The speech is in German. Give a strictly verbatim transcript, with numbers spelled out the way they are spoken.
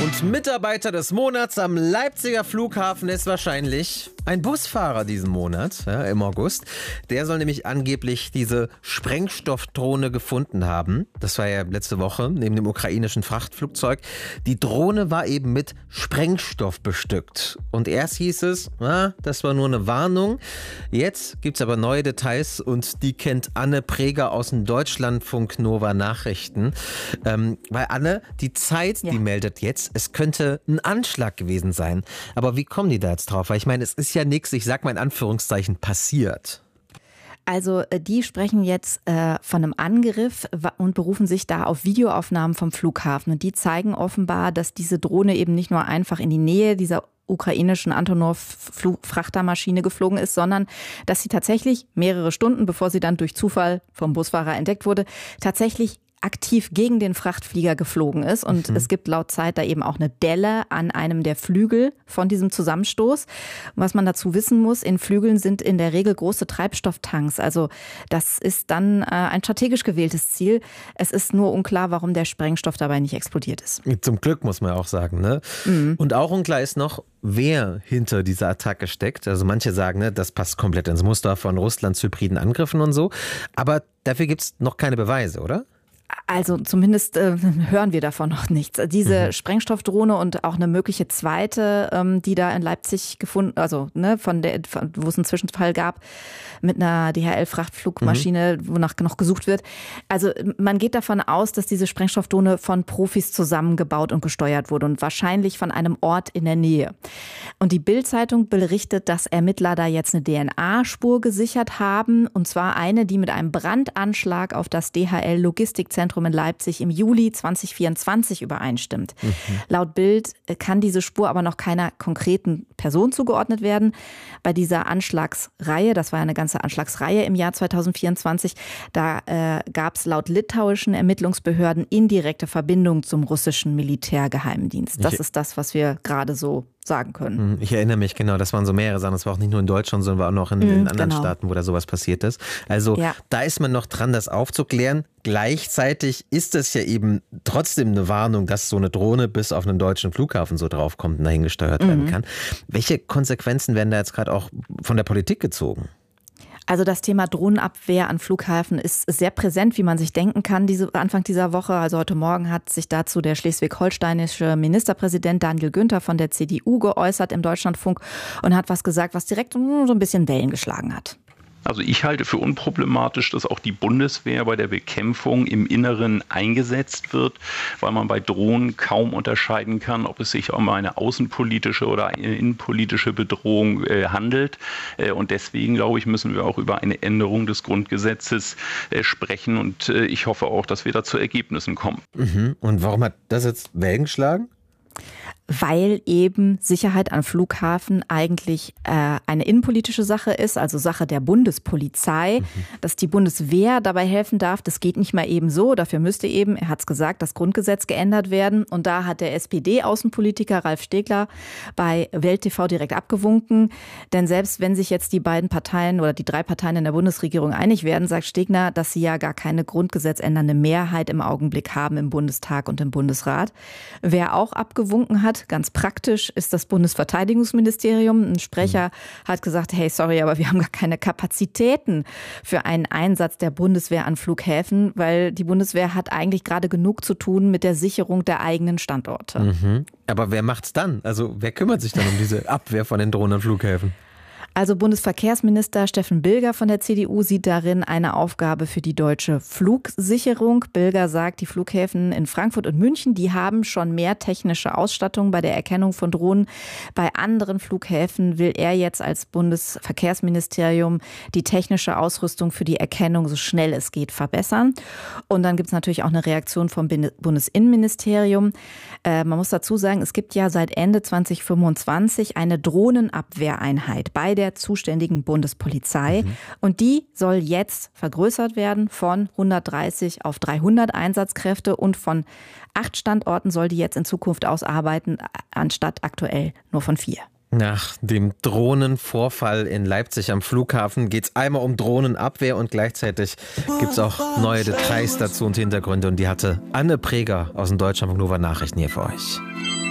Und Mitarbeiter des Monats am Leipziger Flughafen ist wahrscheinlich ein Busfahrer diesen Monat, ja, im August. Der soll nämlich angeblich diese Sprengstoffdrohne gefunden haben. Das war ja letzte Woche neben dem ukrainischen Frachtflugzeug. Die Drohne war eben mit Sprengstoff bestückt. Und erst hieß es, na, das war nur eine Warnung. Jetzt gibt es aber neue Details und die kennt Anne Preger aus dem Deutschlandfunk Nova Nachrichten. Ähm, weil Anne, die Zeit, ja. die meldet jetzt, es könnte ein Anschlag gewesen sein. Aber wie kommen die da jetzt drauf? Weil ich meine, es ist ja nichts, ich sag mal in Anführungszeichen, passiert. Also die sprechen jetzt äh, von einem Angriff und berufen sich da auf Videoaufnahmen vom Flughafen. Und die zeigen offenbar, dass diese Drohne eben nicht nur einfach in die Nähe dieser ukrainischen Antonov-Frachtermaschine geflogen ist, sondern dass sie tatsächlich mehrere Stunden, bevor sie dann durch Zufall vom Busfahrer entdeckt wurde, tatsächlich aktiv gegen den Frachtflieger geflogen ist. Und mhm. es gibt laut Zeit da eben auch eine Delle an einem der Flügel von diesem Zusammenstoß. Was man dazu wissen muss, in Flügeln sind in der Regel große Treibstofftanks. Also das ist dann äh, ein strategisch gewähltes Ziel. Es ist nur unklar, warum der Sprengstoff dabei nicht explodiert ist. Zum Glück, muss man auch sagen. Ne? Mhm. Und auch unklar ist noch, wer hinter dieser Attacke steckt. Also manche sagen, ne, das passt komplett ins Muster von Russlands hybriden Angriffen und so. Aber dafür gibt es noch keine Beweise, oder? Also zumindest äh, hören wir davon noch nichts. Diese mhm. Sprengstoffdrohne und auch eine mögliche zweite, ähm, die da in Leipzig gefunden, also ne, von der, von, wo es einen Zwischenfall gab mit einer D H L-Frachtflugmaschine, mhm. wonach noch gesucht wird. Also man geht davon aus, dass diese Sprengstoffdrohne von Profis zusammengebaut und gesteuert wurde und wahrscheinlich von einem Ort in der Nähe. Und die Bild-Zeitung berichtet, dass Ermittler da jetzt eine D N A-Spur gesichert haben, und zwar eine, die mit einem Brandanschlag auf das D H L-Logistikzentrum in Leipzig im Juli zwanzig vierundzwanzig übereinstimmt. Mhm. Laut Bild kann diese Spur aber noch keiner konkreten Person zugeordnet werden. Bei dieser Anschlagsreihe, das war ja eine ganze Anschlagsreihe im Jahr zwanzig vierundzwanzig, da äh, gab es laut litauischen Ermittlungsbehörden indirekte Verbindungen zum russischen Militärgeheimdienst. Das ich ist das, was wir gerade so sagen können. Ich erinnere mich, genau, das waren so mehrere Sachen. Das war auch nicht nur in Deutschland, sondern war auch noch in, in anderen genau. Staaten, wo da sowas passiert ist. Also ja. da ist man noch dran, das aufzuklären. Gleichzeitig ist es ja eben trotzdem eine Warnung, dass so eine Drohne bis auf einen deutschen Flughafen so draufkommt und dahin gesteuert mhm. werden kann. Welche Konsequenzen werden da jetzt gerade auch von der Politik gezogen? Also das Thema Drohnenabwehr an Flughäfen ist sehr präsent, wie man sich denken kann, diese, Anfang dieser Woche. Also heute Morgen hat sich dazu der schleswig-holsteinische Ministerpräsident Daniel Günther von der C D U geäußert im Deutschlandfunk und hat was gesagt, was direkt so ein bisschen Wellen geschlagen hat. Also ich halte für unproblematisch, dass auch die Bundeswehr bei der Bekämpfung im Inneren eingesetzt wird, weil man bei Drohnen kaum unterscheiden kann, ob es sich um eine außenpolitische oder eine innenpolitische Bedrohung äh, handelt. Äh, und deswegen, glaube ich, müssen wir auch über eine Änderung des Grundgesetzes äh, sprechen. Und äh, ich hoffe auch, dass wir da zu Ergebnissen kommen. Mhm. Und warum hat das jetzt Wellen geschlagen? Weil eben Sicherheit am Flughafen eigentlich äh, eine innenpolitische Sache ist, also Sache der Bundespolizei, mhm. dass die Bundeswehr dabei helfen darf. Das geht nicht mal eben so. Dafür müsste eben, er hat es gesagt, das Grundgesetz geändert werden. Und da hat der S P D-Außenpolitiker Ralf Stegler bei Welt T V direkt abgewunken. Denn selbst wenn sich jetzt die beiden Parteien oder die drei Parteien in der Bundesregierung einig werden, sagt Stegner, dass sie ja gar keine grundgesetzändernde Mehrheit im Augenblick haben im Bundestag und im Bundesrat. Wer auch abgewunken hat, ganz praktisch, ist das Bundesverteidigungsministerium. Ein Sprecher mhm. hat gesagt, hey, sorry, aber wir haben gar keine Kapazitäten für einen Einsatz der Bundeswehr an Flughäfen, weil die Bundeswehr hat eigentlich gerade genug zu tun mit der Sicherung der eigenen Standorte. Mhm. Aber wer macht's dann? Also wer kümmert sich dann um diese Abwehr von den Drohnen an Flughäfen? Also Bundesverkehrsminister Steffen Bilger von der C D U sieht darin eine Aufgabe für die deutsche Flugsicherung. Bilger sagt, die Flughäfen in Frankfurt und München, die haben schon mehr technische Ausstattung bei der Erkennung von Drohnen. Bei anderen Flughäfen will er jetzt als Bundesverkehrsministerium die technische Ausrüstung für die Erkennung so schnell es geht verbessern. Und dann gibt es natürlich auch eine Reaktion vom Bundesinnenministerium. Äh, man muss dazu sagen, es gibt ja seit Ende zwanzig fünfundzwanzig eine Drohnenabwehreinheit bei der der zuständigen Bundespolizei. Mhm. Und die soll jetzt vergrößert werden von hundertdreißig auf dreihundert Einsatzkräfte und von acht Standorten soll die jetzt in Zukunft ausarbeiten, anstatt aktuell nur von vier. Nach dem Drohnenvorfall in Leipzig am Flughafen geht es einmal um Drohnenabwehr und gleichzeitig gibt es auch neue Details dazu und Hintergründe. Und die hatte Anne Preger aus dem Deutschlandfunk Nova Nachrichten hier für euch.